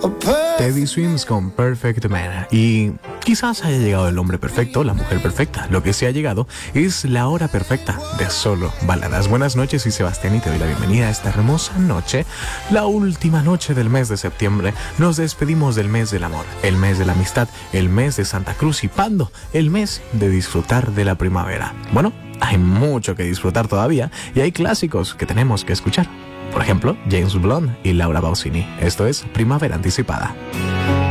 Teddy Swims con Perfect Man. Y quizás haya llegado el hombre perfecto, la mujer perfecta. Lo que sí ha llegado es la hora perfecta de Solo Baladas. Buenas noches, soy Sebastián y te doy la bienvenida a esta hermosa noche, la última noche del mes de septiembre. Nos despedimos del mes del amor, el mes de la amistad, el mes de Santa Cruz y Pando, el mes de disfrutar de la primavera. Bueno, hay mucho que disfrutar todavía y hay clásicos que tenemos que escuchar. Por ejemplo, James Blunt y Laura Pausini. Esto es Primavera Anticipada.